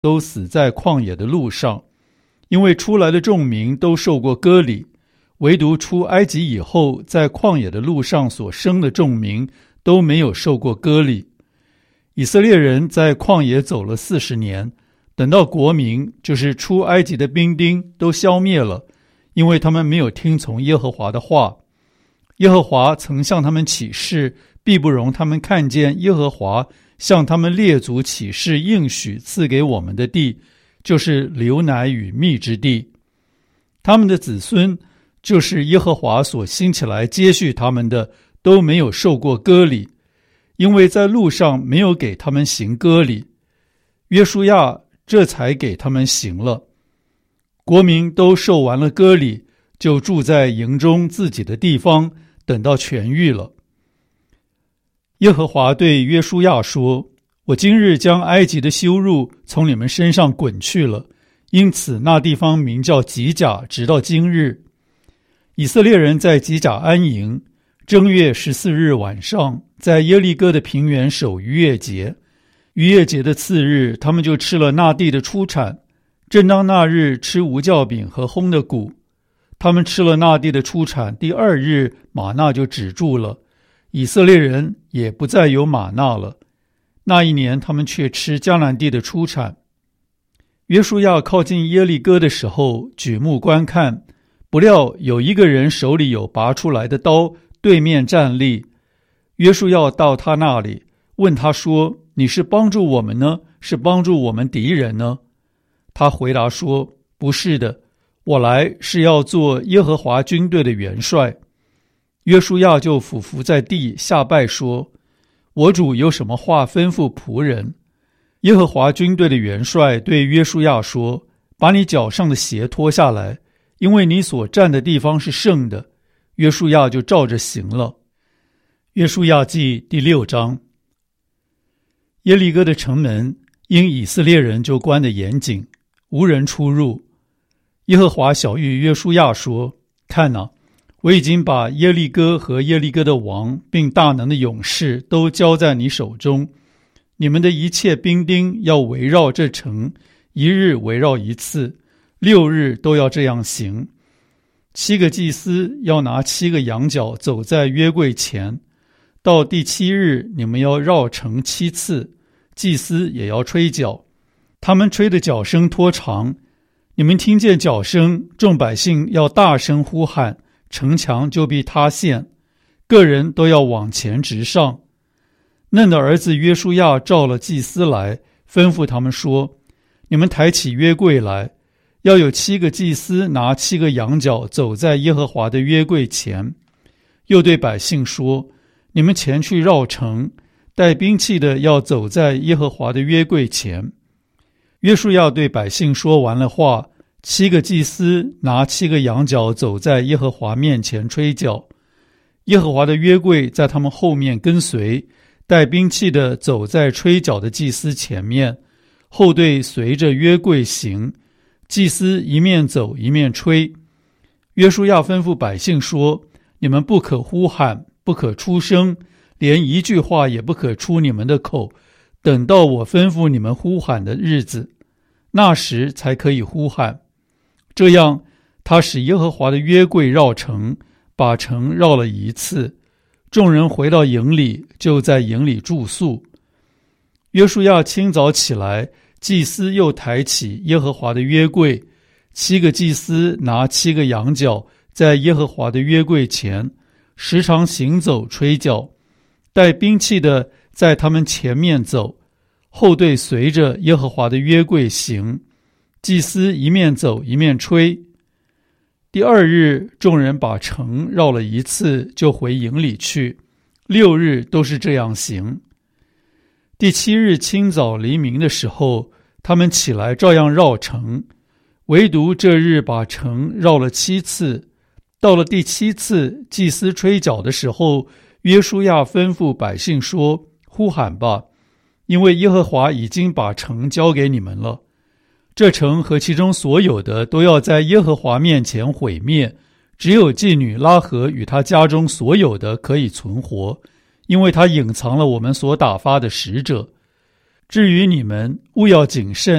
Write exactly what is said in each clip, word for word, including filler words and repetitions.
都死在旷野的路上，因为出来的众民都受过割礼，唯独出埃及以后在旷野的路上所生的众民都没有受过割礼。以色列人在旷野走了四十年，等到国民，就是出埃及的兵丁都消灭了，因为他们没有听从耶和华的话。耶和华曾向他们起誓，必不容他们看见耶和华向他们列祖起誓应许赐给我们的地，就是流奶与蜜之地。他们的子孙，就是耶和华所兴起来接续他们的，都没有受过割礼，因为在路上没有给他们行割礼。约书亚这才给他们行了。国民都受完了割礼，就住在营中自己的地方，等到痊愈了。耶和华对约书亚说：我今日将埃及的羞辱从你们身上滚去了，因此那地方名叫吉甲，直到今日。以色列人在吉甲安营，正月十四日晚上，在耶利哥的平原守逾越节。逾越节的次日，他们就吃了那地的出产。正当那日吃无酵饼和烘的谷，他们吃了那地的出产，第二日玛纳就止住了，以色列人也不再有玛纳了。那一年他们却吃迦南地的出产。约书亚靠近耶利哥的时候，举目观看，不料有一个人手里有拔出来的刀，对面站立。约书亚到他那里，问他说：你是帮助我们呢，是帮助我们敌人呢？他回答说：不是的，我来是要做耶和华军队的元帅。约书亚就俯伏在地下拜说：我主有什么话吩咐仆人？耶和华军队的元帅对约书亚说：把你脚上的鞋脱下来，因为你所站的地方是圣的。约书亚就照着行了。约书亚记第六章。耶利哥的城门因以色列人就关得严谨，无人出入。耶和华晓谕约书亚说：看哪，我已经把耶利哥和耶利哥的王并大能的勇士都交在你手中，你们的一切兵丁要围绕这城，一日围绕一次，六日都要这样行。七个祭司要拿七个羊角走在约柜前，到第七日你们要绕城七次，祭司也要吹角，他们吹的角声拖长，你们听见角声，众百姓要大声呼喊，城墙就必塌陷，个人都要往前直上。嫩的儿子约书亚召了祭司来，吩咐他们说：你们抬起约柜来，要有七个祭司拿七个羊角走在耶和华的约柜前。又对百姓说：你们前去绕城，带兵器的要走在耶和华的约柜前。约书亚对百姓说完了话，七个祭司拿七个羊角走在耶和华面前吹角，耶和华的约柜在他们后面跟随，带兵器的走在吹角的祭司前面，后队随着约柜行，祭司一面走一面吹。约书亚吩咐百姓说：你们不可呼喊，不可出声，连一句话也不可出你们的口，等到我吩咐你们呼喊的日子，那时才可以呼喊。这样，他使耶和华的约柜绕城，把城绕了一次。众人回到营里，就在营里住宿。约书亚清早起来，祭司又抬起耶和华的约柜，七个祭司拿七个羊角，在耶和华的约柜前，时常行走吹角，带兵器的在他们前面走，后队随着耶和华的约柜行，祭司一面走一面吹。第二日，众人把城绕了一次，就回营里去，六日都是这样行。第七日清早黎明的时候，他们起来照样绕城，唯独这日把城绕了七次。到了第七次，祭司吹角的时候，约书亚吩咐百姓说：呼喊吧，因为耶和华已经把城交给你们了。这城和其中所有的都要在耶和华面前毁灭，只有妓女拉合与他家中所有的可以存活，因为他隐藏了我们所打发的使者。至于你们，务要谨慎，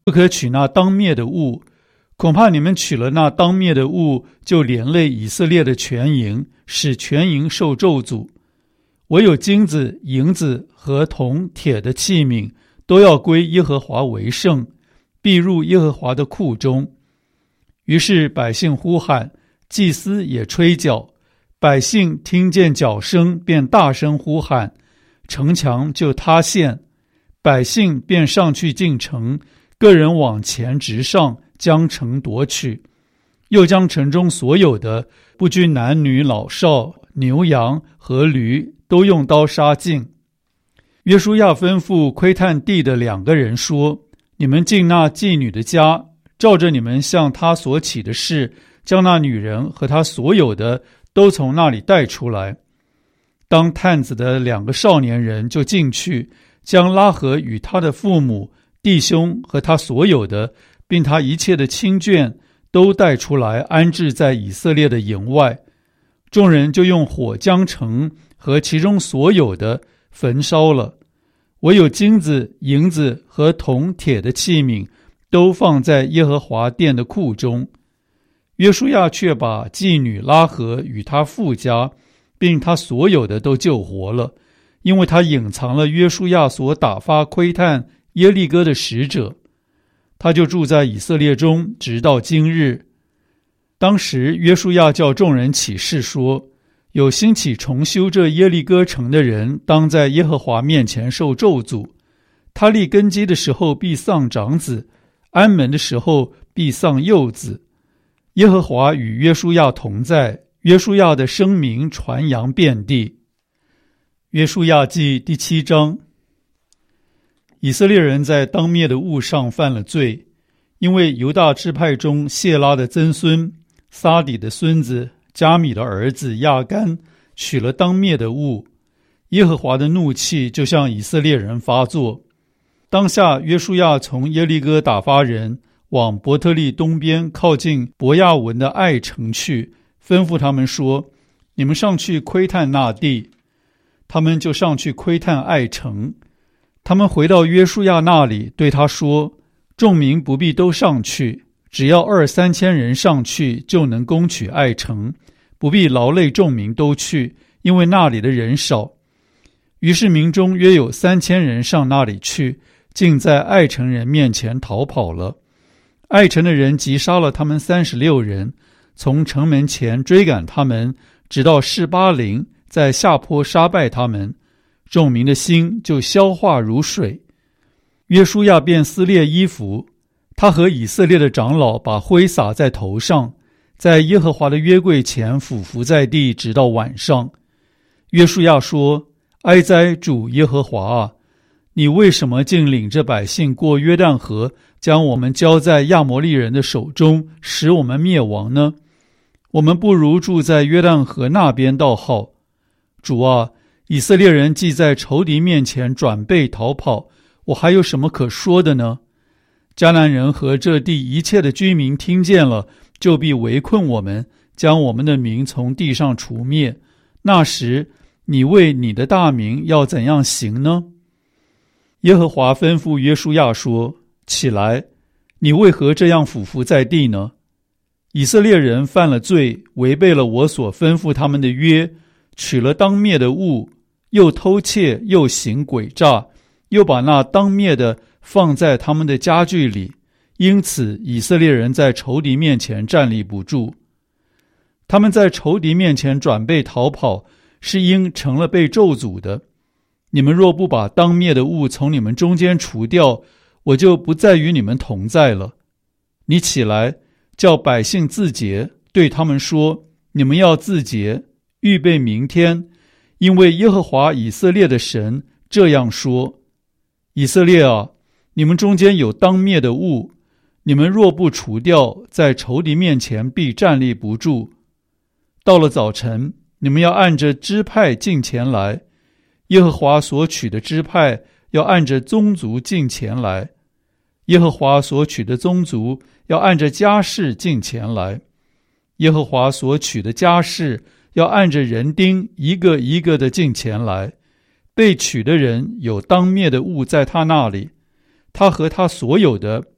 不可取那当灭的物，恐怕你们取了那当灭的物，就连累以色列的全营，使全营受咒诅。唯有金子、银子和铜、铁的器皿，都要归耶和华为圣，必入耶和华的库中。于是百姓呼喊，祭司也吹角，百姓听见角声，便大声呼喊，城墙就塌陷，百姓便上去进城，个人往前直上，将城夺取，又将城中所有的，不拘男女老少、牛羊和驴，都用刀杀尽。约书亚吩咐窥探地的两个人说：你们进那妓女的家，照着你们向她所起的事，将那女人和她所有的都从那里带出来。当探子的两个少年人就进去，将拉合与他的父母、弟兄和他所有的，并他一切的亲眷都带出来，安置在以色列的营外。众人就用火将城和其中所有的焚烧了，唯有金子、银子和铜、铁的器皿都放在耶和华殿的库中。约书亚却把妓女拉合与他父家，并他所有的都救活了，因为他隐藏了约书亚所打发窥探耶利哥的使者。他就住在以色列中，直到今日。当时约书亚叫众人起誓说：有兴起重修这耶利哥城的人，当在耶和华面前受咒诅。他立根基的时候必丧长子，安门的时候必丧幼子。耶和华与约书亚同在，约书亚的声名传扬遍地。约书亚记第七章。以色列人在当灭的物上犯了罪，因为犹大支派中谢拉的曾孙撒底的孙子加米的儿子亚干取了当灭的物，耶和华的怒气就向以色列人发作。当下约书亚从耶利哥打发人往伯特利东边靠近伯亚文的爱城去，吩咐他们说：你们上去窥探那地。他们就上去窥探爱城。他们回到约书亚那里，对他说：众民不必都上去，只要二三千人上去，就能攻取爱城，不必劳累众民都去，因为那里的人少。于是民中约有三千人上那里去，竟在爱城人面前逃跑了。爱城的人击杀了他们三十六人，从城门前追赶他们，直到示巴陵，在下坡杀败他们。众民的心就消化如水。约书亚便撕裂衣服，他和以色列的长老把灰撒在头上，在耶和华的约柜前俯伏在地，直到晚上。约书亚说：哀哉主耶和华啊，你为什么竟领着百姓过约旦河，将我们交在亚摩利人的手中，使我们灭亡呢？我们不如住在约旦河那边倒好。主啊，以色列人既在仇敌面前转背逃跑，我还有什么可说的呢？迦南人和这地一切的居民听见了，就必围困我们，将我们的名从地上除灭。那时你为你的大名要怎样行呢？耶和华吩咐约书亚说：起来，你为何这样俯伏在地呢？以色列人犯了罪，违背了我所吩咐他们的约，取了当灭的物，又偷窃，又行诡诈，又把那当灭的放在他们的家具里，因此以色列人在仇敌面前站立不住。他们在仇敌面前转背逃跑，是因成了被咒诅的。你们若不把当灭的物从你们中间除掉，我就不再与你们同在了。你起来，叫百姓自洁，对他们说：你们要自洁，预备明天，因为耶和华以色列的神这样说：以色列啊，你们中间有当灭的物，你们若不除掉，在仇敌面前必站立不住。到了早晨，你们要按着支派进前来，耶和华所取的支派要按着宗族进前来，耶和华所取的宗族要按着家室进前来，耶和华所取的家室要按着人丁一个一个的进前来。被取的人有当灭的物在他那里，他和他所有的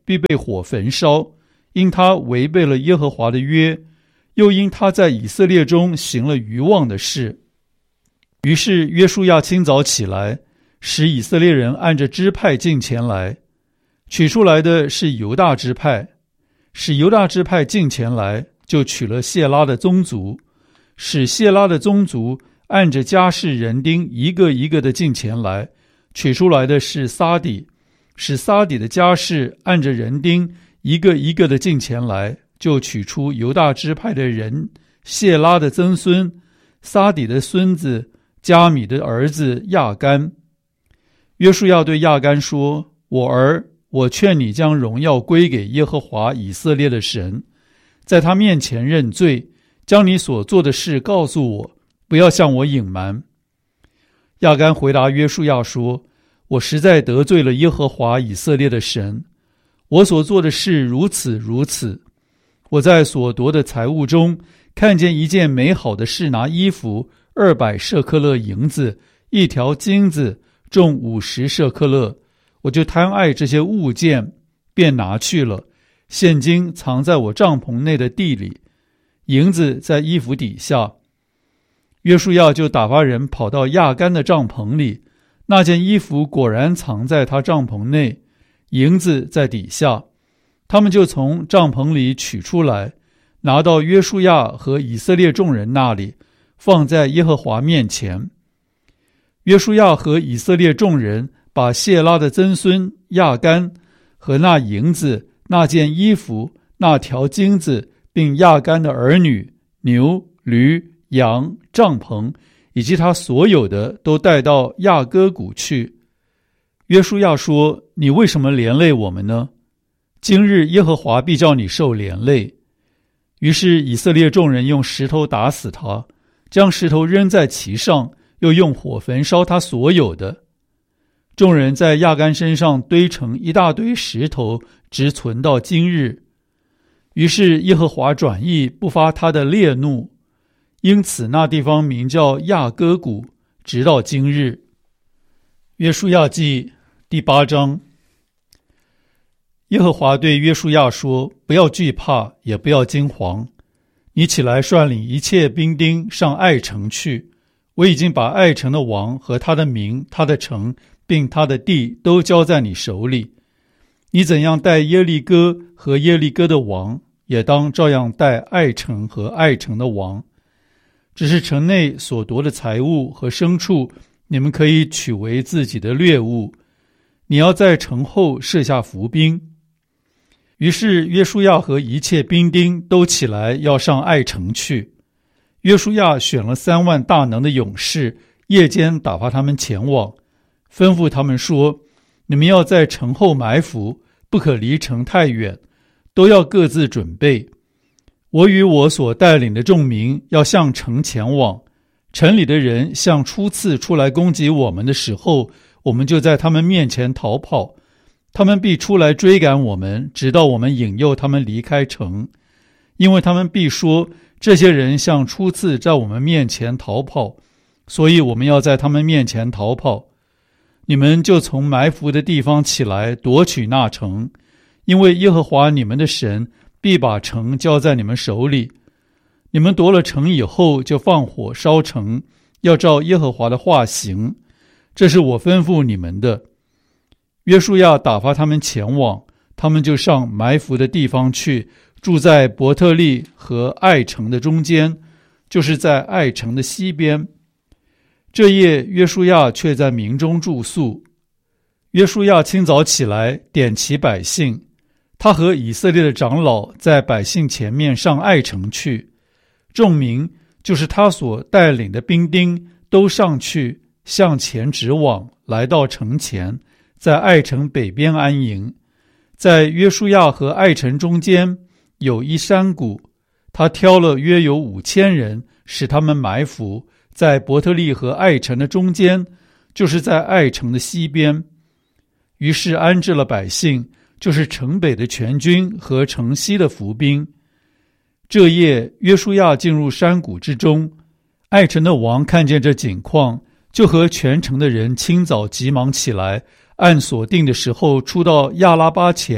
必被火焚烧，因他违背了耶和华的约，又因他在以色列中行了愚妄的事。于是约书亚清早起来，使以色列人按着支派进前来，取出来的是犹大支派，使犹大支派进前来，就取了谢拉的宗族，使谢拉的宗族按着家室人丁一个一个的进前来，取出来的是撒底，使撒底的家室按着人丁一个一个的进前来，就取出犹大支派的人谢拉的曾孙撒底的孙子加米的儿子亚干。约书亚对亚干说：我儿，我劝你将荣耀归给耶和华以色列的神，在他面前认罪，将你所做的事告诉我，不要向我隐瞒。亚干回答约书亚说：我实在得罪了耶和华以色列的神，我所做的事如此如此。我在所夺的财物中看见一件美好的示拿衣服，二百舍克勒银子，一条金子重五十舍克勒，我就贪爱这些物件，便拿去了。现今藏在我帐篷内的地里，银子在衣服底下。约书亚就打发人跑到亚干的帐篷里，那件衣服果然藏在他帐篷内，银子在底下。他们就从帐篷里取出来，拿到约书亚和以色列众人那里，放在耶和华面前。约书亚和以色列众人把谢拉的曾孙亚干和那银子、那件衣服、那条金子，并亚干的儿女、牛、驴、羊、帐篷，以及他所有的，都带到亚哥谷去。约书亚说：你为什么连累我们呢？今日耶和华必叫你受连累。于是以色列众人用石头打死他，将石头扔在其上，又用火焚烧他所有的。众人在亚干身上堆成一大堆石头，直存到今日。于是耶和华转意，不发他的烈怒，因此那地方名叫亚哥谷，直到今日。约书亚记第八章。耶和华对约书亚说：不要惧怕，也不要惊惶，你起来率领一切兵丁上爱城去。我已经把爱城的王和他的民、他的城并他的地都交在你手里。你怎样待耶利哥和耶利哥的王，也当照样待爱城和爱城的王。只是城内所夺的财物和牲畜，你们可以取为自己的掠物。你要在城后设下伏兵。于是约书亚和一切兵丁都起来要上爱城去。约书亚选了三万大能的勇士，夜间打发他们前往，吩咐他们说：你们要在城后埋伏，不可离城太远，都要各自准备。我与我所带领的众民要向城前往，城里的人像初次出来攻击我们的时候，我们就在他们面前逃跑，他们必出来追赶我们，直到我们引诱他们离开城。因为他们必说：这些人像初次在我们面前逃跑，所以我们要在他们面前逃跑。你们就从埋伏的地方起来，夺取那城，因为耶和华你们的神必把城交在你们手里。你们夺了城以后，就放火烧城，要照耶和华的话行。这是我吩咐你们的。约书亚打发他们前往，他们就上埋伏的地方去，住在伯特利和爱城的中间，就是在爱城的西边。这夜约书亚却在民中住宿。约书亚清早起来，点齐百姓，他和以色列的长老在百姓前面上爱城去。众民，就是他所带领的兵丁，都上去向前直往，来到城前，在爱城北边安营。在约书亚和爱城中间有一山谷，他挑了约有五千人，使他们埋伏在伯特利和爱城的中间，就是在爱城的西边。于是安置了百姓，就是城北的全军和城西的伏兵。这夜约书亚进入山谷之中，爱城的王看见这景况，就和全城的人清早急忙起来，按所定的时候出到亚拉巴前，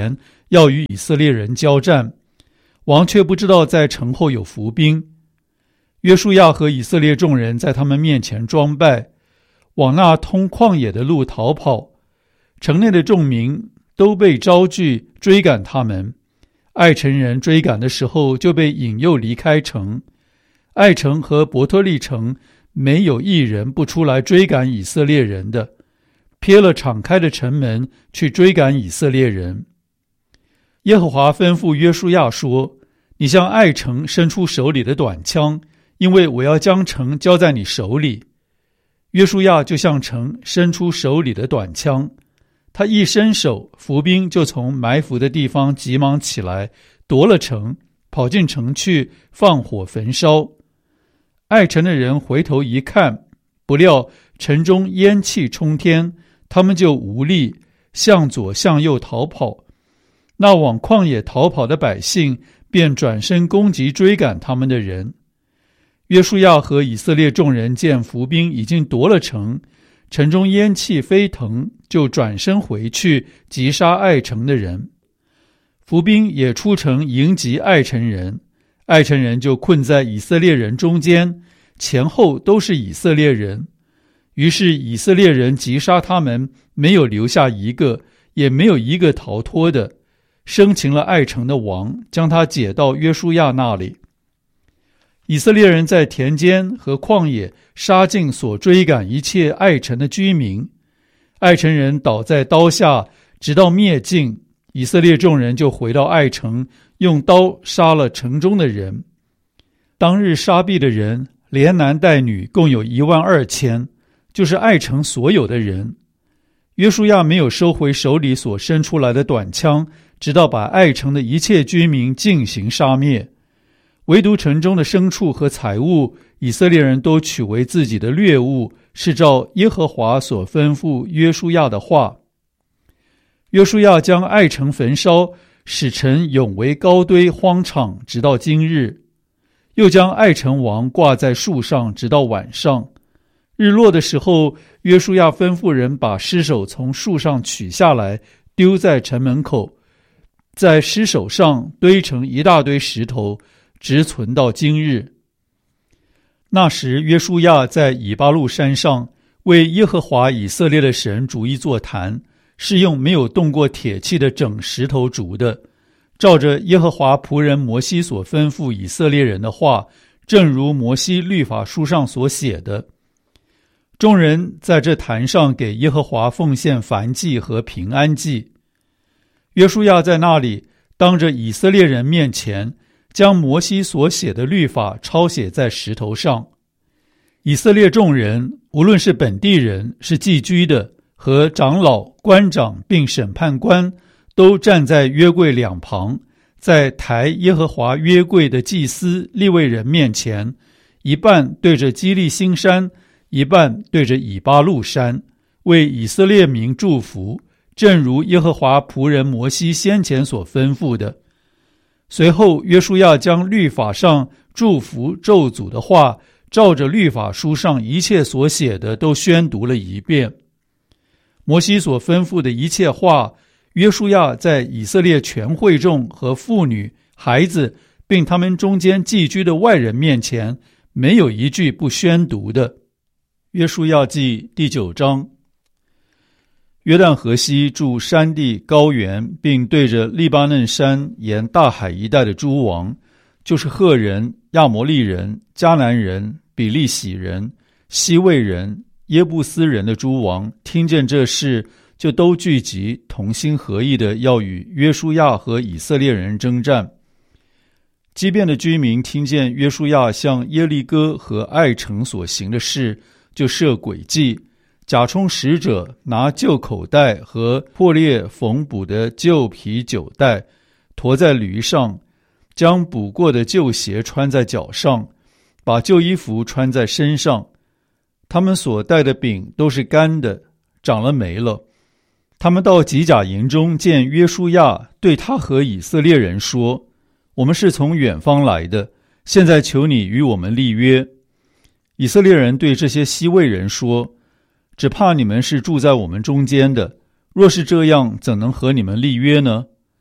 要与以色列人交战，王却不知道在城后有伏兵。约书亚和以色列众人在他们面前装败，往那通旷野的路逃跑，城内的众民都被招聚追赶他们。爱城人追赶的时候就被引诱离开城，爱城和伯特利城没有一人不出来追赶以色列人的，瞥了敞开的城门去追赶以色列人。耶和华吩咐约书亚说：你向爱城伸出手里的短枪，因为我要将城交在你手里。约书亚就向城伸出手里的短枪，他一伸手，伏兵就从埋伏的地方急忙起来，夺了城，跑进城去，放火焚烧。爱城的人回头一看，不料城中烟气冲天，他们就无力，向左向右逃跑。那往旷野逃跑的百姓便转身攻击追赶他们的人。约书亚和以色列众人见伏兵已经夺了城，城中烟气飞腾，就转身回去击杀爱城的人。伏兵也出城迎击爱城人，爱城人就困在以色列人中间，前后都是以色列人。于是以色列人击杀他们，没有留下一个，也没有一个逃脱的，生擒了爱城的王，将他解到约书亚那里。以色列人在田间和旷野杀尽所追赶一切爱城的居民，爱城人倒在刀下，直到灭尽。以色列众人就回到爱城，用刀杀了城中的人。当日杀毙的人，连男带女，共有一万二千，就是爱城所有的人。约书亚没有收回手里所伸出来的短枪，直到把爱城的一切居民进行杀灭。唯独城中的牲畜和财物，以色列人都取为自己的掠物，是照耶和华所吩咐约书亚的话。约书亚将爱城焚烧，使城永为高堆荒场，直到今日。又将爱城王挂在树上，直到晚上。日落的时候，约书亚吩咐人把尸首从树上取下来，丢在城门口，在尸首上堆成一大堆石头，直存到今日。那时约书亚在以巴路山上为耶和华以色列的神筑一座坛，是用没有动过铁器的整石头筑的，照着耶和华仆人摩西所吩咐以色列人的话，正如摩西律法书上所写的。众人在这坛上给耶和华奉献燔祭和平安祭。约书亚在那里当着以色列人面前，将摩西所写的律法抄写在石头上。以色列众人，无论是本地人，是寄居的，和长老、官长并审判官，都站在约柜两旁，在抬耶和华约柜的祭司利未人面前，一半对着基利新山，一半对着以巴路山，为以色列民祝福，正如耶和华仆人摩西先前所吩咐的。随后约书亚将律法上祝福咒诅的话，照着律法书上一切所写的都宣读了一遍。摩西所吩咐的一切话，约书亚在以色列全会众和妇女、孩子，并他们中间寄居的外人面前，没有一句不宣读的。约书亚记第九章。约旦河西住山地高原，并对着利巴嫩山沿大海一带的诸王，就是赫人、亚摩利人、迦南人、比利洗人、西魏人、耶布斯人的诸王，听见这事，就都聚集，同心合意的要与约书亚和以色列人征战。基遍的居民听见约书亚向耶利哥和爱城所行的事，就设诡计，假充使者，拿旧口袋和破裂缝补的旧皮酒袋，驮在驴上，将补过的旧鞋穿在脚上，把旧衣服穿在身上。他们所带的饼都是干的，长了霉了。他们到吉甲营中见约书亚，对他和以色列人说：我们是从远方来的，现在求你与我们立约。以色列人对这些西魏人说：只怕你们是住在我们中间的，若是这样，怎能和你们立约呢？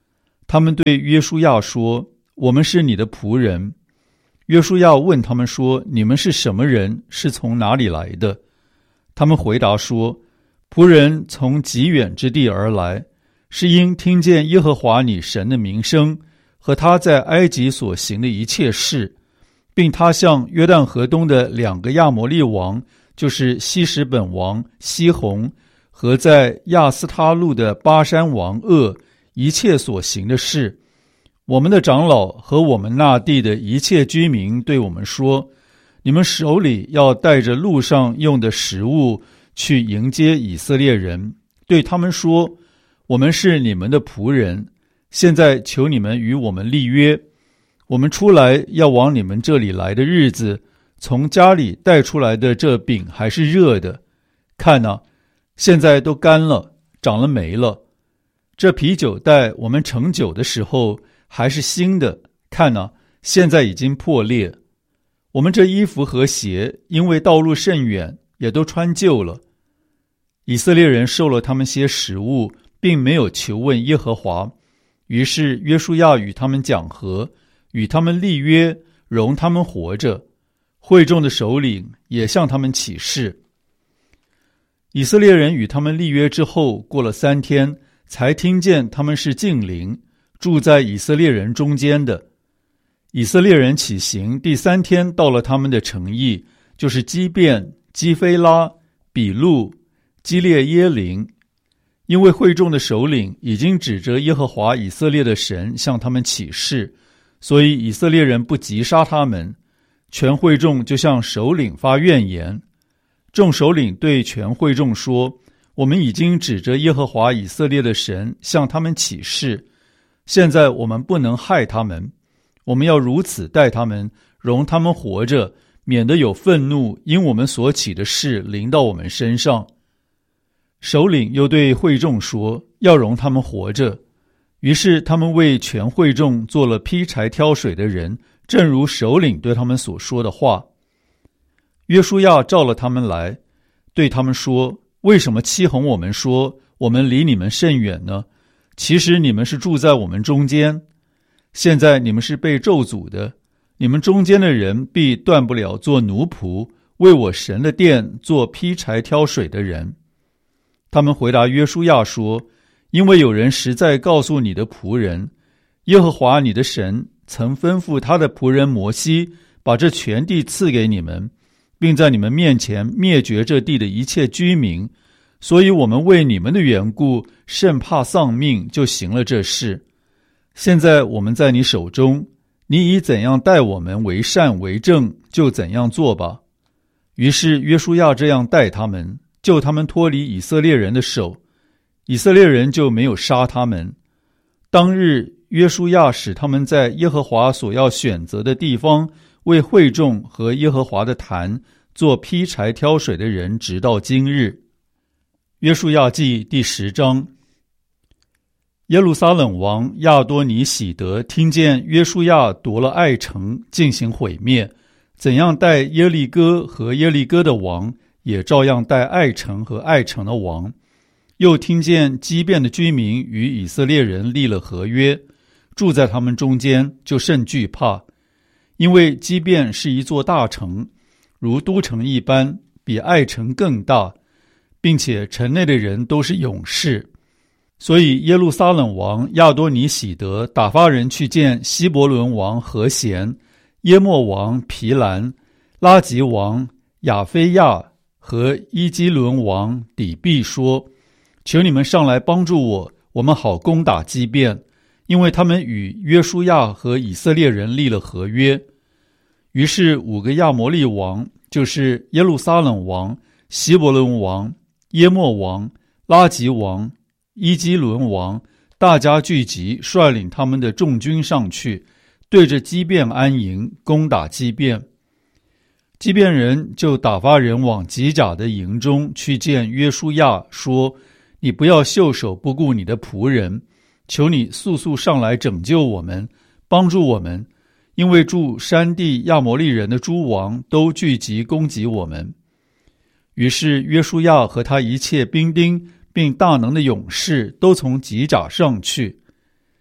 他们对约书亚说：我们是你的仆人。约书亚问他们说：你们是什么人？是从哪里来的？他们回答说：仆人从极远之地而来，是因听见耶和华你神的名声和他在埃及所行的一切事，并他向约旦河东的两个亚摩利王，就是希实本王西宏和在亚斯他路的巴山王噩一切所行的事。我们的长老和我们那地的一切居民对我们说：你们手里要带着路上用的食物去迎接以色列人，对他们说：我们是你们的仆人，现在求你们与我们立约，我们出来要往你们这里来的日子，从家里带出来的这饼还是热的，看哪，现在都干了，长了霉了。这啤酒袋我们盛酒的时候还是新的，看哪，现在已经破裂。我们这衣服和鞋因为道路甚远，也都穿旧了。以色列人受了他们些食物，并没有求问耶和华，于是约书亚与他们讲和，与他们立约，容他们活着。会众的首领也向他们起誓。以色列人与他们立约之后，过了三天，才听见他们是近邻，住在以色列人中间的。以色列人起行，第三天到了他们的城邑，就是基遍、基非拉、比路、基列耶林。因为会众的首领已经指着耶和华以色列的神向他们起誓，所以以色列人不击杀他们。全会众就向首领发怨言。众首领对全会众说：我们已经指着耶和华以色列的神向他们起誓，现在我们不能害他们，我们要如此待他们，容他们活着，免得有愤怒因我们所起的事临到我们身上。首领又对会众说：要容他们活着。于是他们为全会众做了劈柴挑水的人，正如首领对他们所说的话。约书亚召了他们来，对他们说：为什么欺哄我们说我们离你们甚远呢？其实你们是住在我们中间。现在你们是被咒诅的，你们中间的人必断不了做奴仆，为我神的殿做劈柴挑水的人。他们回答约书亚说：因为有人实在告诉你的仆人，耶和华你的神曾吩咐他的仆人摩西把这全地赐给你们，并在你们面前灭绝这地的一切居民，所以我们为你们的缘故甚怕丧命，就行了这事。现在我们在你手中，你以怎样待我们为善为正，就怎样做吧。于是约书亚这样待他们，救他们脱离以色列人的手，以色列人就没有杀他们。当日约书亚使他们在耶和华所要选择的地方，为会众和耶和华的坛做劈柴挑水的人，直到今日。约书亚记第十章。耶路撒冷王亚多尼喜德听见约书亚夺了爱城，进行毁灭，怎样待耶利哥和耶利哥的王，也照样待爱城和爱城的王。又听见基遍的居民与以色列人立了合约，住在他们中间，就甚惧怕，因为基遍是一座大城，如都城一般，比爱城更大，并且城内的人都是勇士。所以耶路撒冷王亚多尼喜德打发人去见希伯伦王和弦、耶莫王皮兰、拉吉王亚非亚和伊基伦王底毕说：求你们上来帮助我，我们好攻打基遍，因为他们与约书亚和以色列人立了合约。于是五个亚摩利王，就是耶路撒冷王、希伯伦王、耶莫王、拉吉王、伊基伦王，大家聚集，率领他们的众军上去，对着基遍安营，攻打基遍。基遍人就打发人往吉甲的营中去见约书亚，说：你不要袖手不顾你的仆人，求你速速上来拯救我们，帮助我们，因为住山地亚摩利人的诸王都聚集攻击我们。于是约书亚和他一切兵丁并大能的勇士都从吉甲上去。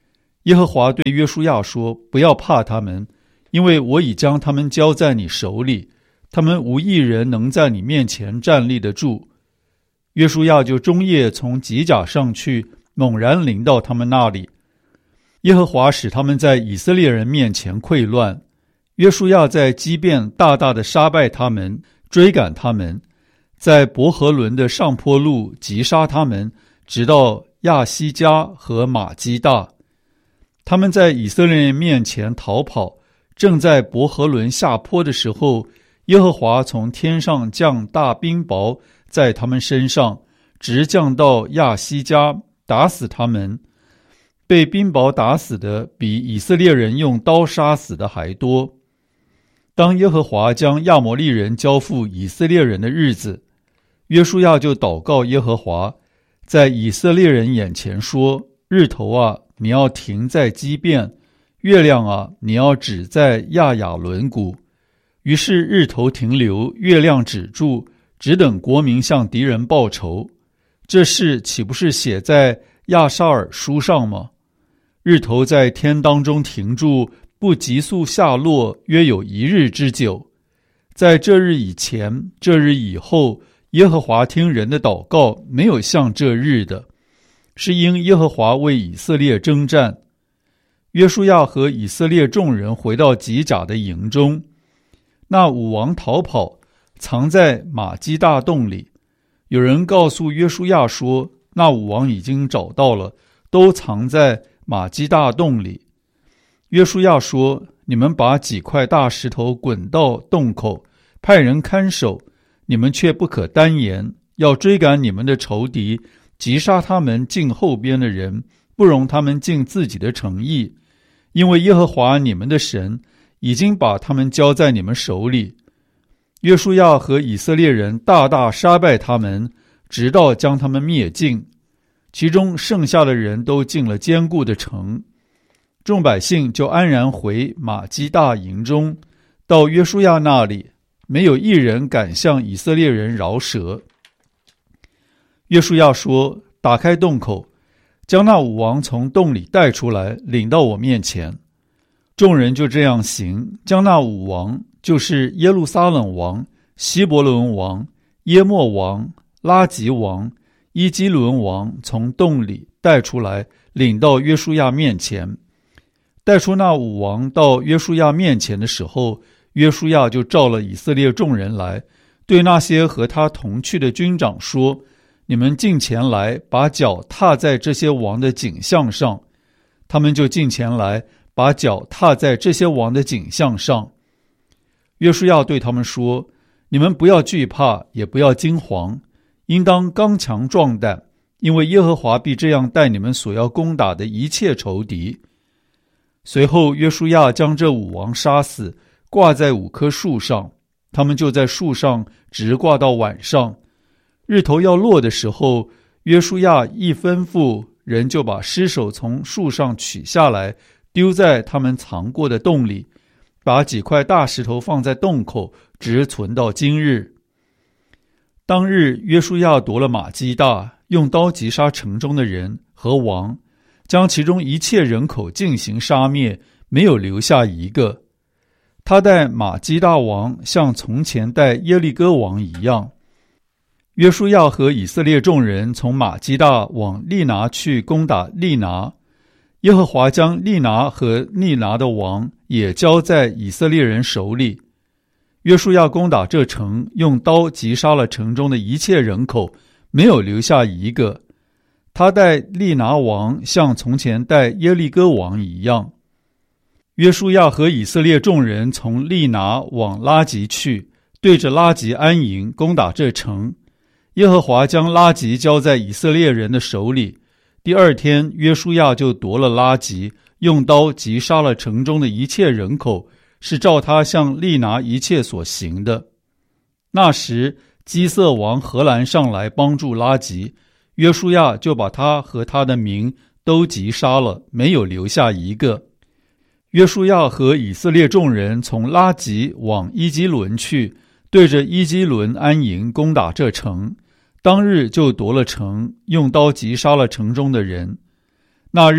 耶和华对约书亚说：不要怕他们，因为我已将他们交在你手里，他们无一人能在你面前站立得住。约书亚就终夜从吉甲上去，猛然临到他们那里。耶和华使他们在以色列人面前溃乱。约书亚在基遍大大的杀败他们，追赶他们，在伯和伦的上坡路击杀他们，直到亚西加和马基大。他们在以色列人面前逃跑，正在伯和伦下坡的时候，耶和华从天上降大冰雹在他们身上，直降到亚西加，打死他们。被冰雹打死的比以色列人用刀杀死的还多。当耶和华将亚摩利人交付以色列人的日子，约书亚就祷告耶和华，在以色列人眼前说：日头啊，你要停在基遍；月亮啊，你要止在亚雅伦谷。于是日头停留，月亮止住，只等国民向敌人报仇。这事岂不是写在亚沙尔书上吗？日头在天当中停住，不急速下落，约有一日之久。在这日以前，这日以后，耶和华听人的祷告，没有像这日的，是因耶和华为以色列征战。约书亚和以色列众人回到吉甲的营中，那武王逃跑，藏在马基大洞里。有人告诉约书亚说，那武王已经找到了，都藏在马基大洞里。约书亚说，你们把几块大石头滚到洞口，派人看守，你们却不可单言，要追赶你们的仇敌，击杀他们进后边的人，不容他们进自己的城邑，因为耶和华你们的神已经把他们交在你们手里。约书亚和以色列人大大杀败他们，直到将他们灭尽，其中剩下的人都进了坚固的城。众百姓就安然回马基大营中，到约书亚那里，没有一人敢向以色列人饶舌。约书亚说，打开洞口，将那武王从洞里带出来，领到我面前。众人就这样行，将那武王，就是耶路撒冷王、希伯伦王、耶莫王、拉吉王、伊基伦王从洞里带出来，领到约书亚面前。带出那武王到约书亚面前的时候，约书亚就召了以色列众人来，对那些和他同去的军长说，你们近前来，把脚踏在这些王的颈项上。他们就近前来，把脚踏在这些王的颈项上。约书亚对他们说，你们不要惧怕，也不要惊惶，应当刚强壮胆，因为耶和华必这样待你们所要攻打的一切仇敌。随后约书亚将这五王杀死，挂在五棵树上，他们就在树上直挂到晚上。日头要落的时候，约书亚一吩咐，人就把尸首从树上取下来，丢在他们藏过的洞里，把几块大石头放在洞口，直存到今日。当日约书亚夺了马基大，用刀击杀城中的人和王，将其中一切人口进行杀灭，没有留下一个。他待马基大王像从前待耶利哥王一样。约书亚和以色列众人从马基大往利拿去攻打利拿，耶和华将利拿和利拿的王也交在以色列人手里。约书亚攻打这城，用刀击杀了城中的一切人口，没有留下一个。他待利拿王像从前待耶利哥王一样。约书亚和以色列众人从利拿往拉吉去，对着拉吉安营，攻打这城。耶和华将拉吉交在以色列人的手里。第二天，约书亚就夺了拉吉，用刀击杀了城中的一切人口，是照他向利拿一切所行的。那时基色王荷兰上来帮助拉吉，约书亚就把他和他的民都击杀了，没有留下一个。约书亚和以色列众人从拉吉往伊基伦去，对着伊基伦安营，攻打这城。当日就夺了城，用刀击杀了城中的人。那日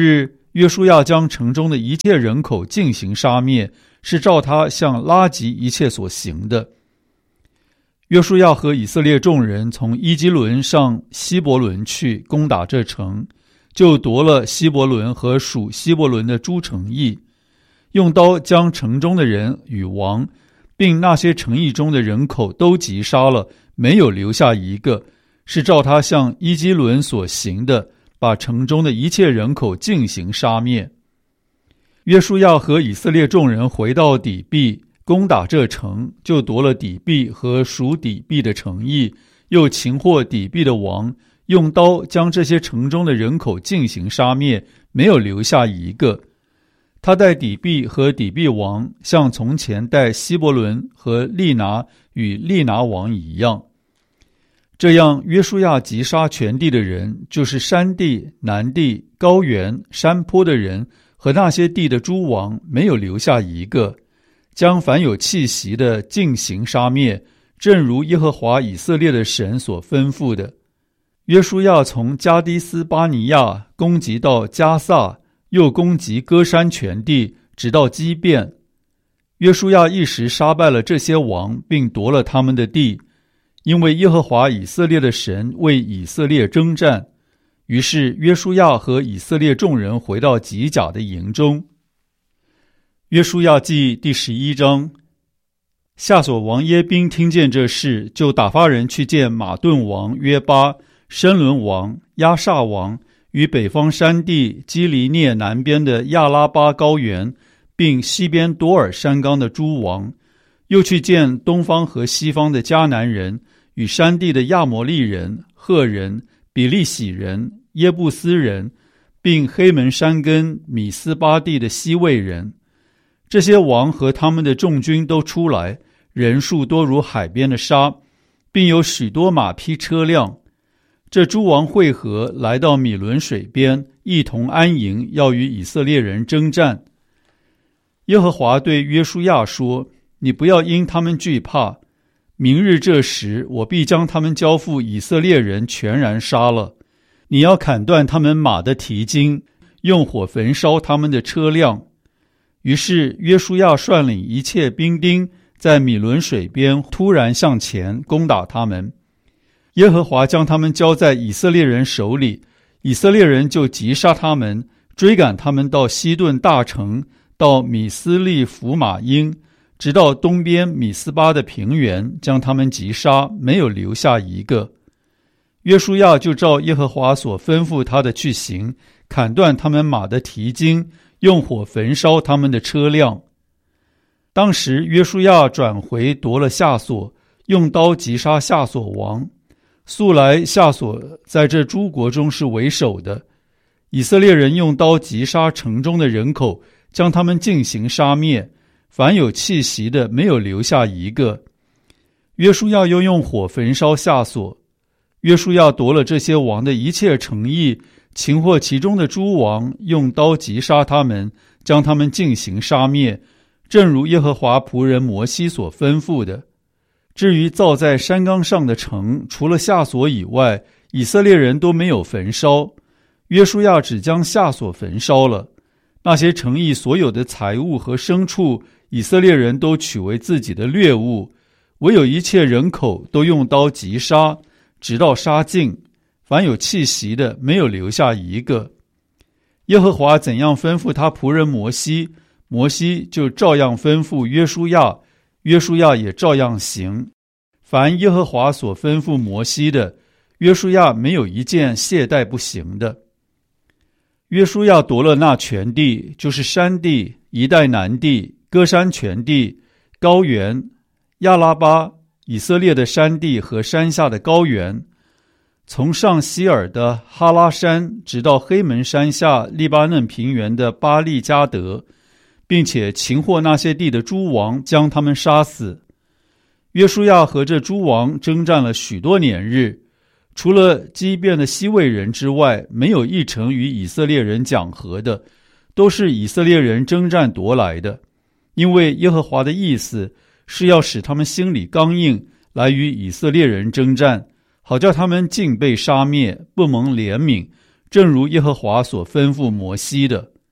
约书亚将城中的一切人口进行杀灭，是照他向拉吉一切所行的。约书亚和以色列众人从伊基伦上希伯伦去攻打这城，就夺了希伯伦和属希伯伦的诸城邑，用刀将城中的人与王，并那些城邑中的人口都击杀了，没有留下一个，是照他向伊基伦所行的，把城中的一切人口进行杀灭。约书亚和以色列众人回到底壁，攻打这城，就夺了底壁和属底壁的城邑，又擒获底壁的王，用刀将这些城中的人口进行杀灭，没有留下一个。他待底壁和底壁王，像从前待希伯伦和利拿与利拿王一样。这样，约书亚击杀全地的人，就是山地、南地、高原、山坡的人和那些地的诸王，没有留下一个，将凡有气息的尽行杀灭，正如耶和华以色列的神所吩咐的。约书亚从加低斯巴尼亚攻击到加萨，又攻击歌山全地，直到基遍。约书亚一时杀败了这些王，并夺了他们的地，因为耶和华以色列的神为以色列征战。于是约书亚和以色列众人回到吉甲的营中。约书亚记第十一章。夏所王耶宾听见这事，就打发人去见马顿王约巴、申伦王、亚萨王与北方山地基利涅南边的亚拉巴高原，并西边多尔山冈的诸王，又去见东方和西方的迦南人与山地的亚摩利人、赫人、比利洗人、耶布斯人，并黑门山根米斯巴地的西魏人。这些王和他们的众军都出来，人数多如海边的沙，并有许多马匹车辆。这诸王会合，来到米伦水边，一同安营，要与以色列人征战。耶和华对约书亚说：你不要因他们惧怕，明日这时，我必将他们交付以色列人，全然杀了。你要砍断他们马的蹄筋，用火焚烧他们的车辆。于是约书亚率领一切兵丁，在米伦水边突然向前攻打他们。耶和华将他们交在以色列人手里，以色列人就击杀他们，追赶他们到西顿大城，到米斯利弗马因，直到东边米斯巴的平原，将他们击杀，没有留下一个。约书亚就照耶和华所吩咐他的去行，砍断他们马的蹄筋，用火焚烧他们的车辆。当时约书亚转回夺了夏所，用刀击杀夏所王。素来夏所在这诸国中是为首的。以色列人用刀击杀城中的人口，将他们进行杀灭，凡有气息的没有留下一个。约书亚又用火焚烧夏所。约书亚夺了这些王的一切城邑，擒获其中的诸王，用刀击杀他们，将他们进行杀灭，正如耶和华仆人摩西所吩咐的。至于造在山冈上的城，除了夏所以外，以色列人都没有焚烧。约书亚只将夏所焚烧了。那些城邑所有的财物和牲畜，以色列人都取为自己的掠物，唯有一切人口都用刀击杀，直到杀尽，凡有气息的没有留下一个。耶和华怎样吩咐他仆人摩西，摩西就照样吩咐约书亚，约书亚也照样行。凡耶和华所吩咐摩西的，约书亚没有一件懈怠不行的。约书亚夺了那全地，就是山地、一带南地、歌山全地、高原、亚拉巴、以色列的山地和山下的高原，从上希尔的哈拉山，直到黑门山下利巴嫩平原的巴利加德，并且擒获那些地的诸王，将他们杀死。约书亚和这诸王征战了许多年日，除了基遍的西魏人之外，没有一城与以色列人讲和的，都是以色列人征战夺来的。因为耶和华的意思是要使他们心里刚硬，来与以色列人征战，好叫他们尽被杀灭，不蒙怜悯，正如耶和华所吩咐摩西的。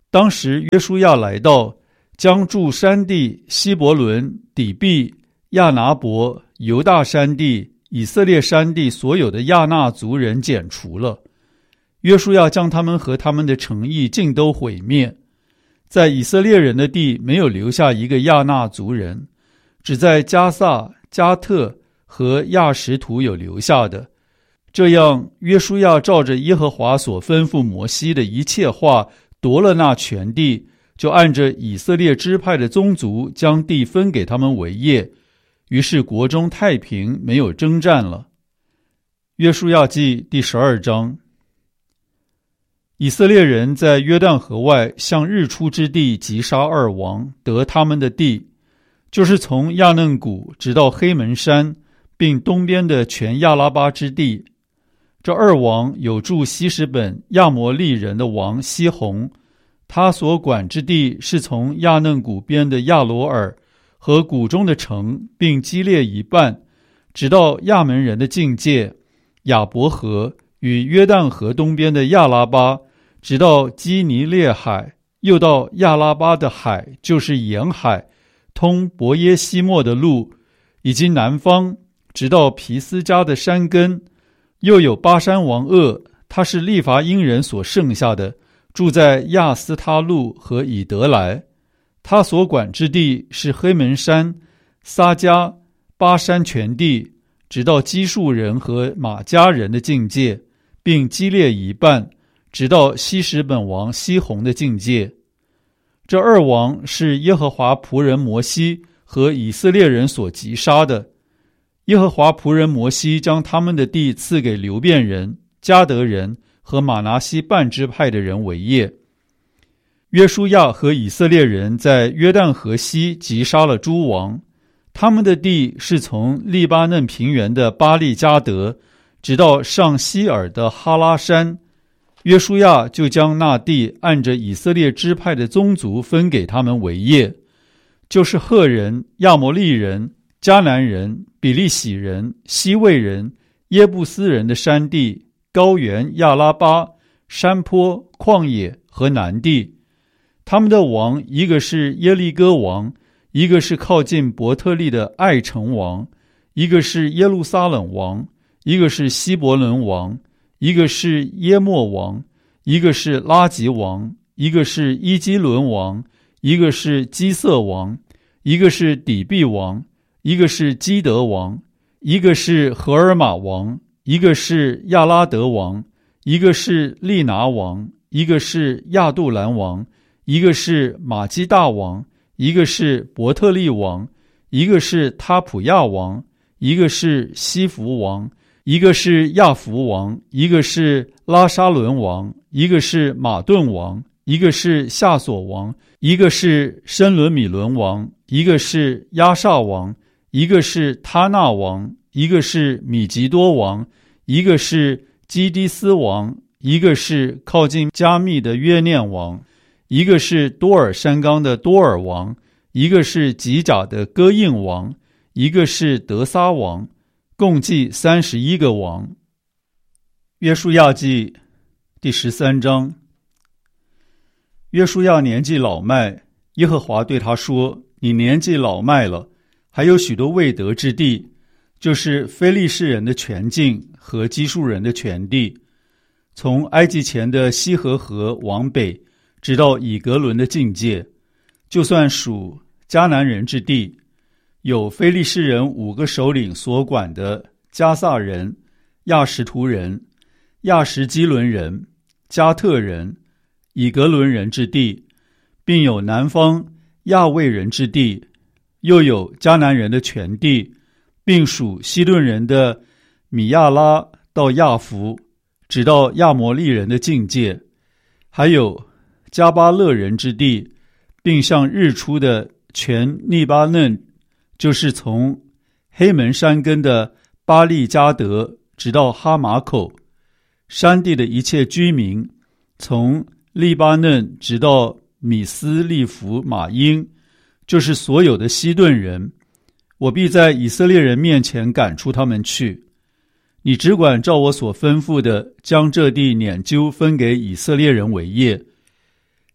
当时约书亚来到，将住山地、希伯伦、底毕、亚拿伯、犹大山地、以色列山地所有的亚纳族人剪除了。约书亚将他们和他们的城邑尽都毁灭，在以色列人的地没有留下一个亚纳族人，只在加萨、加特和亚什图有留下的。这样，约书亚照着耶和华所吩咐摩西的一切话，夺了那全地，就按着以色列支派的宗族，将地分给他们为业。于是国中太平，没有征战了。约书亚记第十二章。以色列人在约旦河外向日出之地击杀二王，得他们的地，就是从亚嫩谷直到黑门山，并东边的全亚拉巴之地。这二王有住希实本亚摩利人的王西宏，他所管之地是从亚嫩谷边的亚罗尔和谷中的城，并基列一半，直到亚门人的境界亚伯河与约旦河东边的亚拉巴，直到基尼列海，又到亚拉巴的海，就是沿海，通伯耶西莫的路，以及南方，直到皮斯加的山根。又有巴山王噩，他是利伐因人所剩下的，住在亚斯他路和以德来。他所管之地是黑门山、撒迦、巴山全地，直到基述人和马迦人的境界，并基列一半，直到希实本王西宏的境界。这二王是耶和华仆人摩西和以色列人所击杀的。耶和华仆人摩西将他们的地赐给流便人、迦得人和马拿西半支派的人为业。约书亚和以色列人在约旦河西击杀了诸王，他们的地是从利巴嫩平原的巴利迦得，直到上希尔的哈拉山。约书亚就将那地按着以色列支派的宗族分给他们为业，就是赫人、亚摩利人、迦南人、比利洗人、西魏人、耶布斯人的山地、高原、亚拉巴、山坡、旷野和南地。他们的王，一个是耶利哥王，一个是靠近伯特利的爱城王，一个是耶路撒冷王，一个是希伯伦王，一个是耶莫王，一个是拉吉王，一个是伊基伦王，一个是基色王，一个是底毕王，一个是基德王，一个是荷尔玛王，一个是亚拉德王，一个是利拿王，一个是亚杜兰王，一个是马基大王，一个是伯特利王，一个是他普亚王，一个是西弗王，一个是亚弗王，一个是拉沙伦王，一个是马顿王，一个是夏索王，一个是申伦米伦王，一个是亚萨王，一个是他纳王，一个是米吉多王，一个是基迪斯王，一个是靠近加密的约念王，一个是多尔山冈的多尔王，一个是吉甲的哥印王，一个是德撒王，共计三十一个王。约书亚记第十三章。约书亚年纪老迈，耶和华对他说：你年纪老迈了，还有许多未得之地，就是非利士人的全境和基述人的全地，从埃及前的西河河往北，直到以格伦的境界，就算属迦南人之地，有非利士人五个首领所管的加萨人、亚什图人、亚什基伦人、加特人、以格伦人之地，并有南方亚卫人之地，又有迦南人的全地，并属西顿人的米亚拉到亚弗，直到亚摩利人的境界，还有加巴勒人之地，并向日出的全利巴嫩，就是从黑门山根的巴利迦得直到哈马口，山地的一切居民，从利巴嫩直到米斯利弗马因，就是所有的西顿人，我必在以色列人面前赶出他们去。你只管照我所吩咐的，将这地撵阄分给以色列人为业。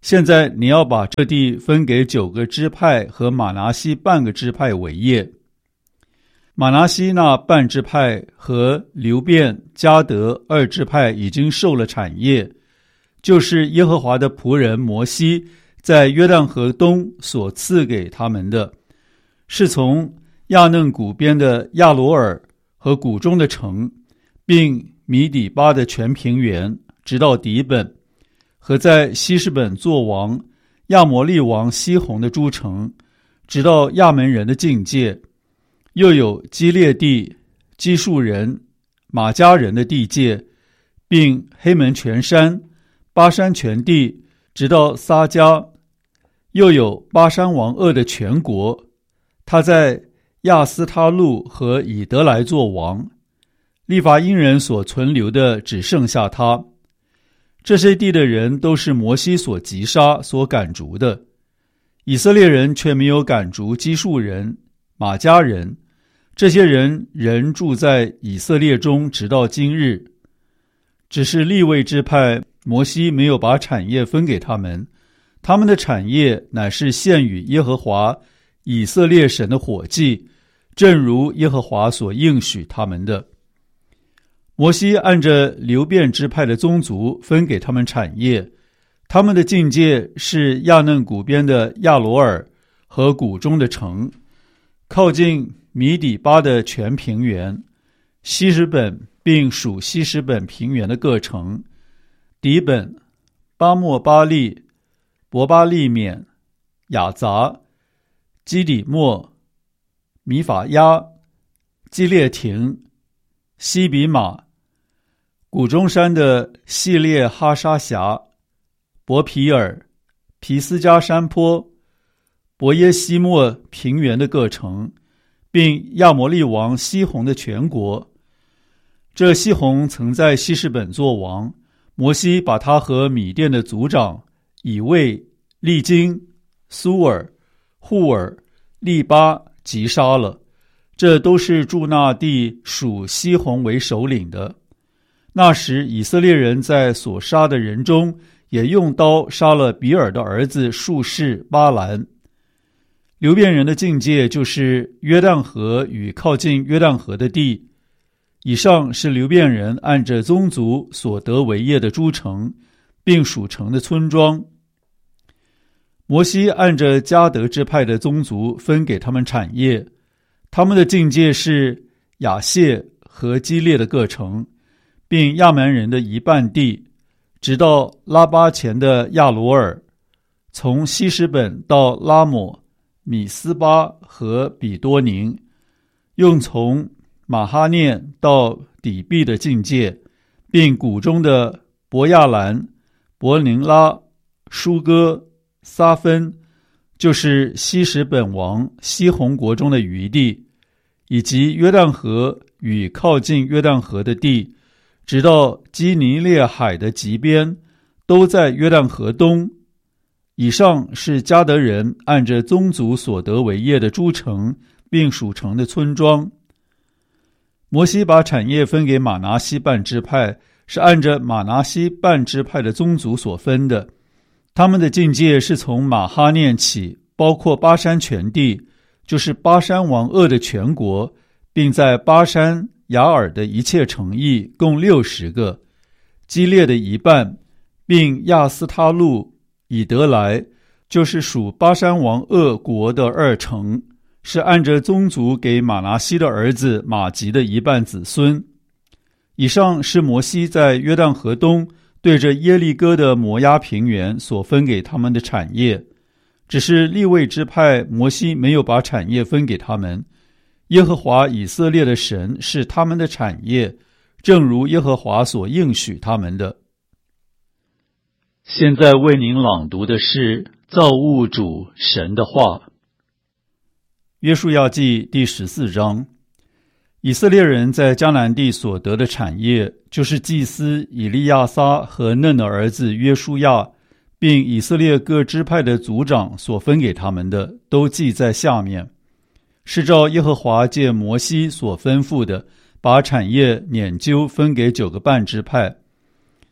现在你要把这地分给九个支派和马拿西半个支派为业。马拿西那半支派和流便、迦得二支派已经受了产业，就是耶和华的仆人摩西在约旦河东所赐给他们的，是从亚嫩谷边的亚罗尔和谷中的城，并米底巴的全平原，直到底本，和在希实本作王亚摩利王西宏的诸城，直到亚门人的境界，又有基列地、基述人、马加人的地界，并黑门全山、巴山全地，直到撒迦，又有巴山王噩的全国，他在亚斯他路和以德来作王，利乏因人所存留的只剩下他。这些地的人都是摩西所击杀、所赶逐的，以色列人却没有赶逐基述人、马加人，这些人仍住在以色列中，直到今日。只是利未支派，摩西没有把产业分给他们，他们的产业乃是献与耶和华以色列神的火祭，正如耶和华所应许他们的。摩西按着流便支派的宗族分给他们产业，他们的境界是亚嫩谷边的亚罗尔和谷中的城，靠近米底巴的全平原，希实本并属希实本平原的各城，底本、巴莫巴利、伯巴利缅、雅杂、基底末、米法亚、基列亭、西比马、谷中山的细列哈沙峡、伯皮尔、皮斯加山坡、伯耶西莫平原的各城，并亚摩利王西宏的全国。这西宏曾在希实本作王，摩西把他和米甸的族长以卫、利金、苏尔、户尔、利巴击杀了，这都是住那地属西宏为首领的。那时以色列人在所杀的人中，也用刀杀了比尔的儿子术士巴兰。流便人的境界就是约旦河与靠近约旦河的地。以上是流便人按着宗族所得为业的诸城，并属城的村庄。摩西按着迦得支派的宗族分给他们产业，他们的境界是亚谢和基列的各城，并亚门人的一半地，直到拉巴前的亚罗尔，从希实本到拉抹、米斯巴和比多宁，又从马哈念到底壁的境界，并谷中的伯亚兰、伯宁拉、舒哥、撒芬，就是希实本王西宏国中的余地，以及约旦河与靠近约旦河的地，直到基尼列海的极边，都在约旦河东。以上是迦得人按着宗族所得为业的诸城，并属城的村庄。摩西把产业分给马拿西半支派，是按着马拿西半支派的宗族所分的。他们的境界是从马哈念起，包括巴山全地，就是巴山王噩的全国，并在巴山雅尔的一切城邑，共六十个，基列的一半，并亚斯他路、以德来，就是属巴山王噩国的二城，是按着宗族给马拿西的儿子马吉的一半子孙。以上是摩西在约旦河东对着耶利哥的摩押平原所分给他们的产业，只是利未支派摩西没有把产业分给他们。耶和华以色列的神是他们的产业，正如耶和华所应许他们的。现在为您朗读的是造物主神的话。约书亚记第十四章。以色列人在迦南地所得的产业，就是祭司以利亚撒和嫩的儿子约书亚，并以色列各支派的族长所分给他们的，都记在下面，是照耶和华借摩西所吩咐的，把产业撵究分给九个半支派。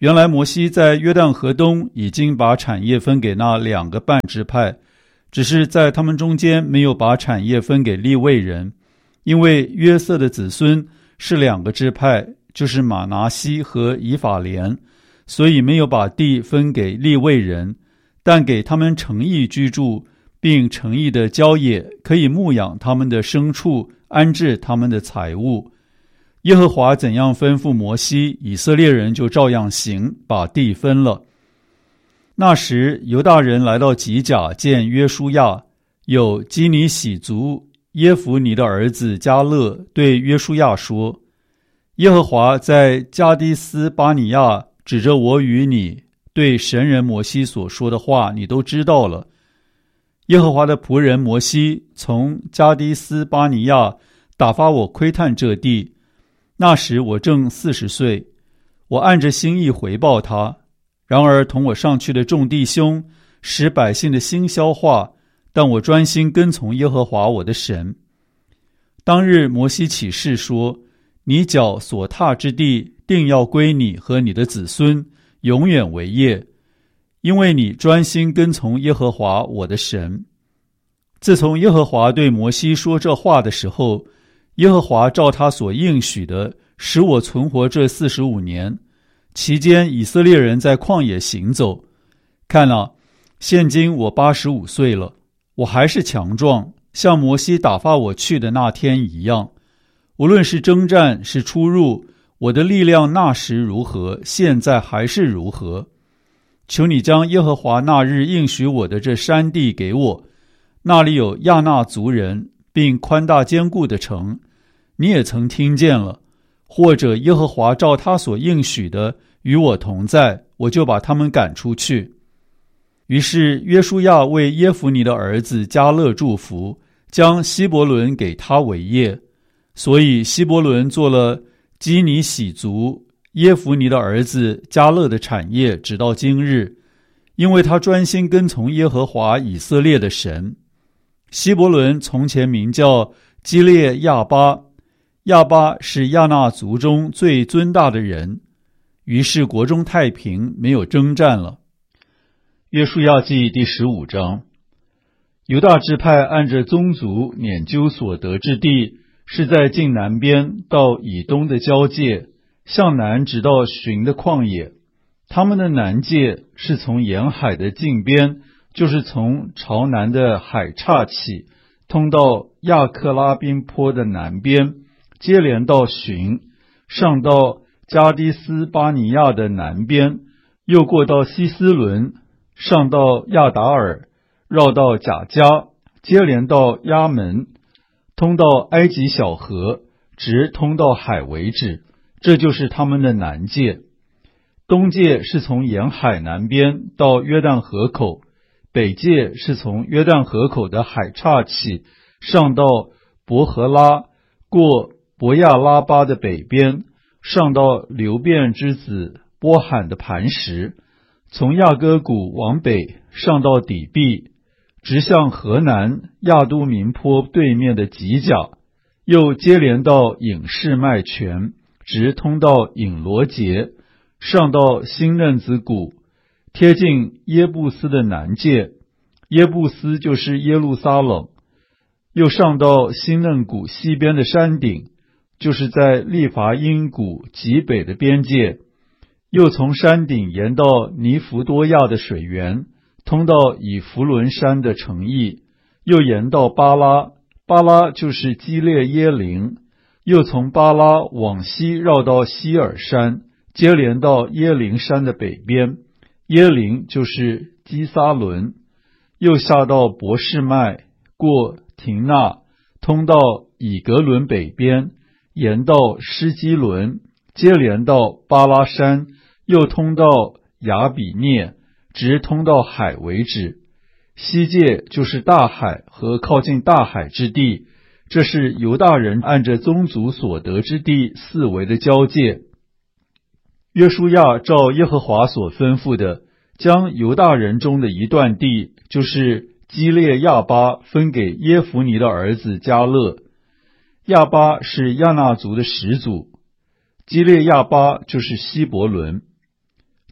原来摩西在约旦河东已经把产业分给那两个半支派，只是在他们中间没有把产业分给利未人，因为约瑟的子孙是两个支派，就是马拿西和以法莲，所以没有把地分给利未人，但给他们诚意居住，并诚意的郊野，可以牧养他们的牲畜，安置他们的财物。耶和华怎样吩咐摩西，以色列人就照样行，把地分了。那时犹大人来到吉甲见约书亚，有基尼喜族耶孚尼的儿子迦勒对约书亚说，耶和华在加低斯巴尼亚指着我与你对神人摩西所说的话，你都知道了。耶和华的仆人摩西从加低斯巴尼亚打发我窥探这地，那时我正四十岁，我按着心意回报他。然而同我上去的众弟兄使百姓的心消化，但我专心跟从耶和华我的神。当日摩西起誓说，你脚所踏之地定要归你和你的子孙，永远为业，因为你专心跟从耶和华我的神。自从耶和华对摩西说这话的时候，耶和华照他所应许的，使我存活这四十五年。期间以色列人在旷野行走，看啊，现今我八十五岁了，我还是强壮，像摩西打发我去的那天一样。无论是征战是出入，我的力量那时如何，现在还是如何。求你将耶和华那日应许我的这山地给我，那里有亚衲族人，并宽大坚固的城，你也曾听见了。或者耶和华照他所应许的与我同在，我就把他们赶出去。于是约书亚为耶孚尼的儿子迦勒祝福，将希伯伦给他为业。所以希伯伦做了基尼喜族耶孚尼的儿子迦勒的产业，直到今日，因为他专心跟从耶和华以色列的神。希伯伦从前名叫基列亚巴，亚巴是亚衲族中最尊大的人。于是国中太平，没有征战了。约书亚记第十五章。犹大支派按着宗族撵究所得之地，是在近南边到以东的交界，向南直到寻的旷野。他们的南界是从沿海的近边，就是从朝南的海岔起，通到亚克拉宾坡的南边，接连到寻，上到加低斯巴尼亚的南边，又过到希斯伦，上到亚达尔，绕到甲迦，接连到亚门，通到埃及小河，直通到海为止。这就是他们的南界。东界是从沿海南边到约旦河口，北界是从约旦河口的海岔起，上到伯和拉，过伯亚拉巴的北边，上到流便之子波罕的磐石，从亚哥谷往北上到底壁，直向河南亚都民坡对面的吉甲，又接连到隐士麦泉，直通到隐罗结，上到新嫩子谷，贴近耶布斯的南界，耶布斯就是耶路撒冷，又上到新嫩谷西边的山顶，就是在利伐因谷极北的边界，又从山顶沿到尼弗多亚的水源，通到以弗伦山的城邑，又沿到巴拉，巴拉就是基列耶林，又从巴拉往西绕到希尔山，接连到耶林山的北边，耶林就是基撒伦，又下到伯示麦，过廷纳，通到以格伦北边，沿到施基伦，接连到巴拉山，又通到亚比涅，直通到海为止。西界就是大海和靠近大海之地，这是犹大人按着宗族所得之地四围的交界。约书亚照耶和华所吩咐的，将犹大人中的一段地，就是基列亚巴，分给耶孚尼的儿子迦勒。亚巴是亚衲族的始祖，基列亚巴就是希伯伦。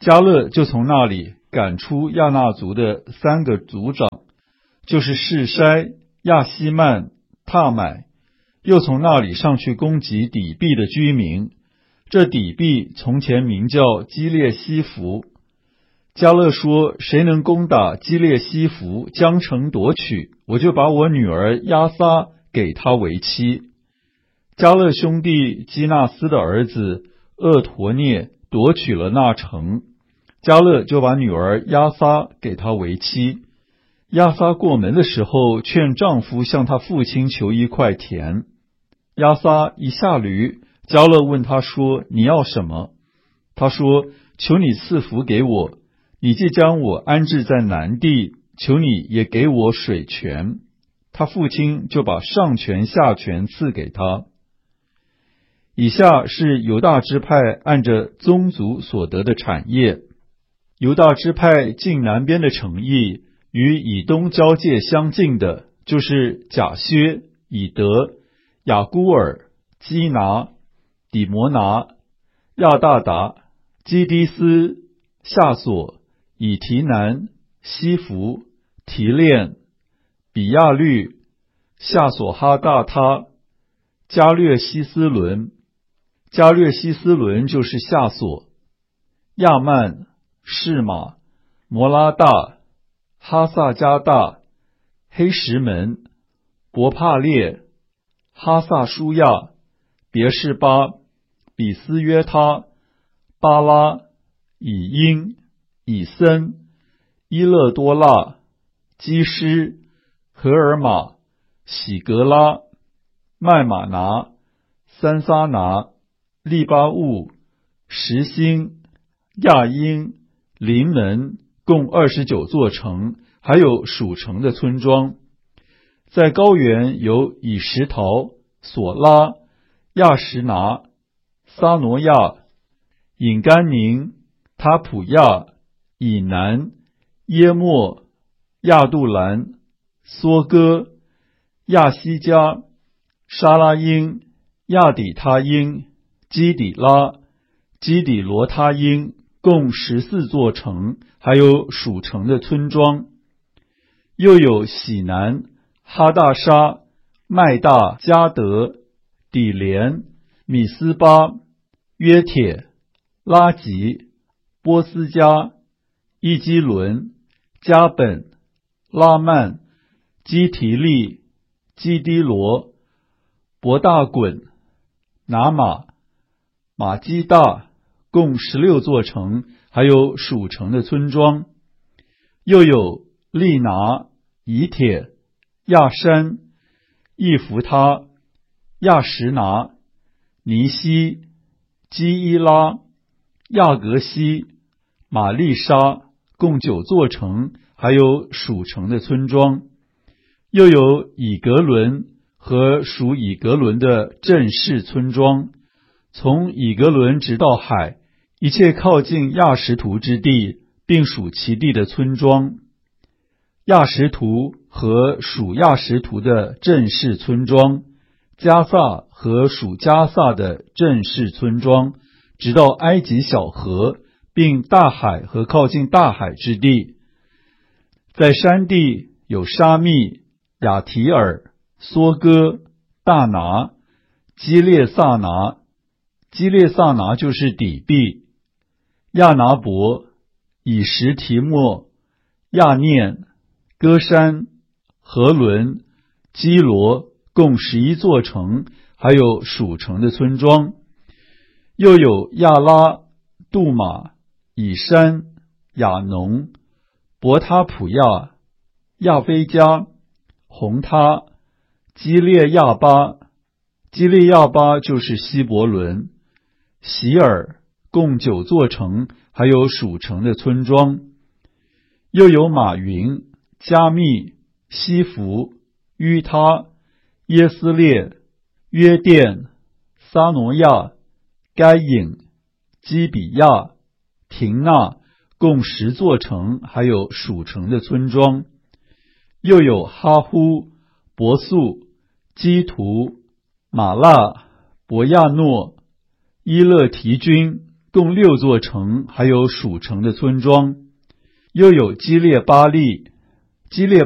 迦勒就从那里赶出亚衲族的三个族长，就是示筛、亚希曼、塔买，又从那里上去攻击底壁的居民。这底壁从前名叫基列西弗。迦勒说：谁能攻打基列西弗，将城夺取，我就把我女儿押撒给他为妻。迦勒兄弟基纳斯的儿子厄陀涅夺取了那城，迦勒就把女儿押撒给他为妻。押撒过门的时候，劝丈夫向他父亲求一块田。押撒一下驴，迦勒问他说：你要什么？他说：求你赐福给我，你既将我安置在南地，求你也给我水泉。他父亲就把上泉下泉赐给他。以下是犹大支派按着宗族所得的产业。犹大支派近南边的城邑，与以东交界相近的，就是甲薛、以德、雅孤尔、基拿、底摩拿、亚大达、基低斯、夏索、以提南、西弗、提炼、比亚律、夏索哈大他、加略西斯伦。加略西斯伦就是夏索、亚曼、士马、摩拉大、哈萨加大、黑石门、伯帕列、哈萨舒亚、别是巴、比斯约他、巴拉、以因、以森、伊勒多拉、基施、荷尔玛、喜格拉、麦马拿、三撒拿、利巴物、石星、亚因、临门，共二十九座城，还有属城的村庄。在高原有以石陶、索拉、亚什拿、撒挪亚、隐甘宁、塔普亚、以南、耶莫、亚杜兰、梭哥、亚西加、沙拉因、亚底他因、基底拉、基底罗他因，共十四座城，还有属城的村庄。又有喜南、哈大沙、麦大、加德、底连、米斯巴、约铁、拉吉、波斯加、伊基伦、加本、拉曼、基提利、基低罗、伯大滚、拿马、马基大，共十六座城，还有属城的村庄。又有利拿、以铁、亚山、易弗他、亚什拿、尼西、基伊拉、亚格西、玛丽莎，共九座城，还有属城的村庄。又有以格伦和属以格伦的镇市村庄，从以格伦直到海，一切靠近亚什图之地，并属其地的村庄。亚什图和属亚什图的镇市村庄，加萨和属加萨的镇市村庄，直到埃及小河，并大海和靠近大海之地。在山地有沙密、亚提尔、梭哥、大拿、基列萨拿。基列萨拿就是底壁。亚拿伯、以实提莫、亚念、歌山、和伦、基罗，共十一座城，还有属城的村庄。又有亚拉、杜马、以山、亚农、伯他普亚、亚非加、红他、基列亚巴。基列亚巴就是希伯伦、喜尔，共九座城，还有属城的村庄。又有马云、加密、西弗、于他、耶斯列、约甸、撒挪亚、该隐、基比亚、廷纳，共十座城，还有属城的村庄。又有哈呼、伯素、基图、马拉、伯亚诺、伊勒提军、 共六座城，还有属城的村庄。又有基列巴利，基列